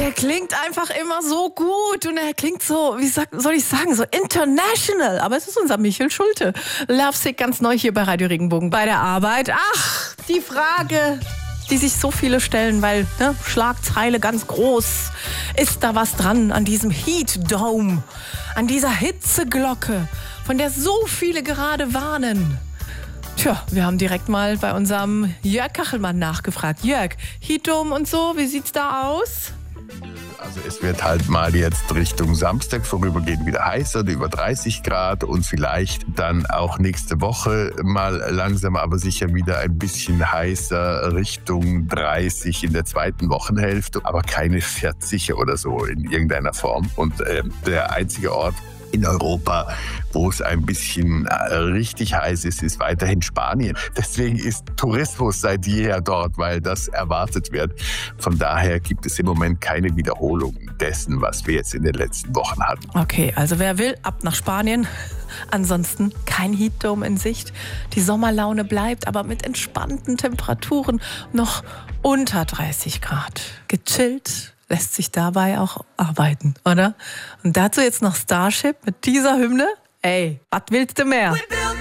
Der klingt einfach immer so gut und er klingt so, soll ich sagen, so international. Aber es ist unser Michel Schulte. Lovesick ganz neu hier bei Radio Regenbogen bei der Arbeit. Ach, die Frage, die sich so viele stellen, weil Schlagzeile ganz groß. Ist da was dran an diesem Heat Dome, an dieser Hitzeglocke, von der so viele gerade warnen? Tja, wir haben direkt mal bei unserem Jörg Kachelmann nachgefragt. Jörg, Heat Dome und so, wie sieht's da aus? Also es wird halt mal jetzt Richtung Samstag vorübergehend wieder heißer, über 30 Grad und vielleicht dann auch nächste Woche mal langsam, aber sicher wieder ein bisschen heißer Richtung 30 in der zweiten Wochenhälfte, aber keine 40 oder so in irgendeiner Form. Und der einzige Ort in Europa, wo es ein bisschen richtig heiß ist, ist weiterhin Spanien. Deswegen ist Tourismus seit jeher dort, weil das erwartet wird. Von daher gibt es im Moment keine Wiederholung dessen, was wir jetzt in den letzten Wochen hatten. Okay, also wer will, ab nach Spanien. Ansonsten kein Heat Dome in Sicht. Die Sommerlaune bleibt, aber mit entspannten Temperaturen noch unter 30 Grad. Gechillt lässt sich dabei auch arbeiten, oder? Und dazu jetzt noch Starship mit dieser Hymne. Ey, was willst du mehr?